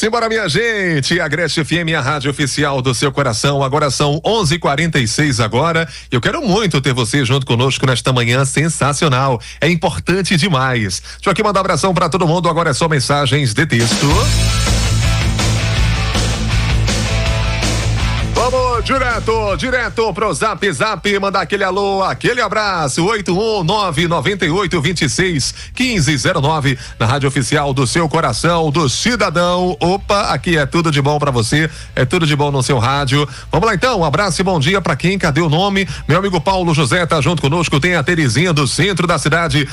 Simbora, minha gente, a Agreste FM, a rádio oficial do seu coração. Agora são 11h46 agora. Eu quero muito ter você junto conosco nesta manhã sensacional. É importante demais. Deixa eu aqui mandar um abração pra todo mundo. Agora é só mensagens de texto. Vamos direto pro Zap, mandar aquele alô, aquele abraço, 81998261509, na rádio oficial do seu coração, do cidadão. Opa, aqui é tudo de bom pra você, é tudo de bom no seu rádio. Vamos lá então, um abraço e bom dia pra quem, cadê o nome? Meu amigo Paulo José tá junto conosco, tem a Terezinha do centro da cidade.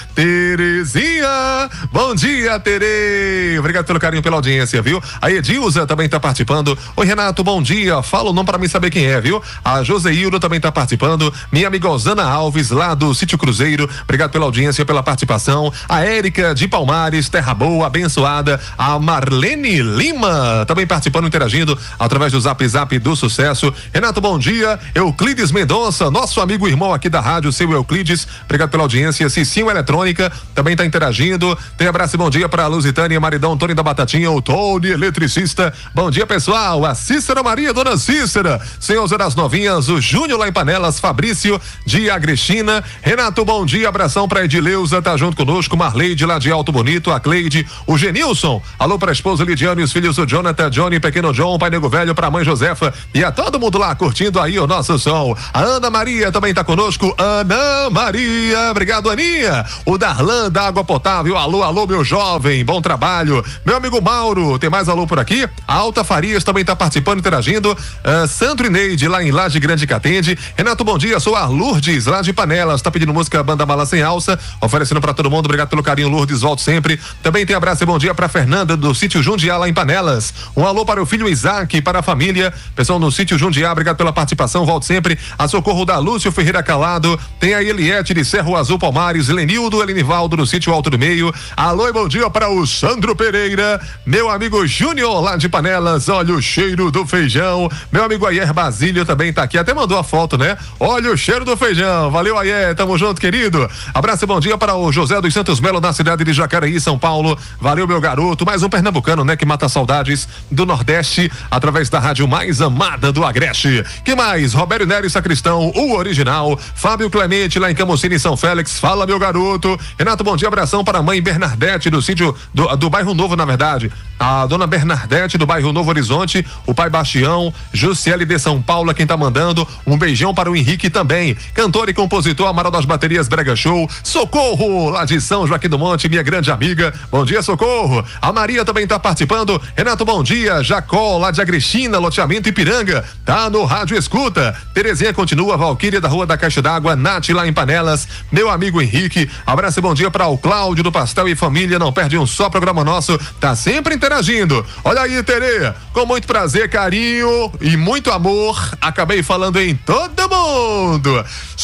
Terezinha, bom dia, Tere, obrigado pelo carinho, pela audiência, viu? A Edilza também tá participando. Oi, Renato, bom dia, fala o nome pra mim saber quem é, viu? A Joseildo também tá participando, minha amiga Osana Alves, lá do Sítio Cruzeiro, obrigado pela audiência, pela participação. A Érica de Palmares, Terra Boa, abençoada. A Marlene Lima também participando, interagindo através do Zap do Sucesso. Renato, bom dia. Euclides Mendonça, nosso amigo e irmão aqui da rádio, seu Euclides, obrigado pela audiência. Cicinho Eletrônica também tá interagindo. Tem abraço e bom dia pra Lusitânia, maridão Tony da Batatinha, o Tony Eletricista. Bom dia, pessoal. A Cícera Maria, dona Cícera, senhor das novinhas, o Júnior lá em Panelas, Fabrício de Agrestina. Renato, bom dia, abração pra Edileuza, tá junto conosco. Marleide lá de Alto Bonito, a Cleide, o Genilson, alô pra esposa Lidiane e os filhos, o Jonathan, Johnny, pequeno John, pai nego velho, pra mãe Josefa e a todo mundo lá curtindo aí o nosso som. A Ana Maria também tá conosco. Ana Maria, obrigado, Aninha. O Darlan da Água Potável, alô, meu jovem, bom trabalho. Meu amigo Mauro, tem mais alô por aqui? A Alta Farias também tá participando, interagindo. Sandro Ineide, lá em Laje Grande que atende. Renato, bom dia, sou a Lourdes, lá de Panelas, tá pedindo música Banda Mala Sem Alça, oferecendo pra todo mundo, obrigado pelo carinho, Lourdes, volto sempre. Também tem abraço e bom dia pra Fernanda, do Sítio Jundiá, lá em Panelas. Um alô para o filho Isaac, para a família, pessoal no Sítio Jundiá, obrigado pela participação, volto sempre. A socorro da Lúcio Ferreira Calado, tem a Eliette de Cerro Azul Palmares, Lenildo, Elenivaldo, do Sítio Alto do Meio. Alô e bom dia para o Sandro Pereira, meu amigo Júnior, lá de Panelas, olha o cheiro do feijão. Meu amigo Ayer Basílio também tá aqui, até mandou a foto, né? Olha o cheiro do feijão, valeu Ayer, tamo junto, querido. Abraço e bom dia para o José dos Santos Melo, na cidade de Jacareí, São Paulo. Valeu, meu garoto, mais um pernambucano, né? Que mata saudades do Nordeste, através da rádio mais amada do Agreste. Que mais? Roberto Nery Sacristão, o original. Fábio Clemente, lá em Camocine, São Félix, fala, meu garoto. Renato, bom dia, abração para a mãe Bernardete, do sítio, do bairro Novo, na verdade. A dona Bernardete, do bairro Novo Horizonte, o pai Bastião, Jussiele de São Paulo, quem tá mandando. Um beijão para o Henrique também. Cantor e compositor, Amaral das Baterias Brega Show. Socorro, lá de São Joaquim do Monte, minha grande amiga. Bom dia, Socorro. A Maria também tá participando. Renato, bom dia. Jacó, lá de Agrestina, loteamento Ipiranga, tá no rádio escuta. Terezinha continua, Valquíria da Rua da Caixa d'Água, Nath lá em Panelas, meu amigo Henrique. Abraço e bom dia para o Cláudio do Pastel e Família, não perde um só programa nosso, tá sempre interagindo. Olha aí, Tere, com muito prazer, carinho e muito amor, acabei falando em todo mundo,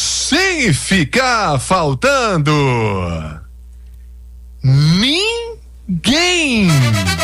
sem ficar faltando ninguém.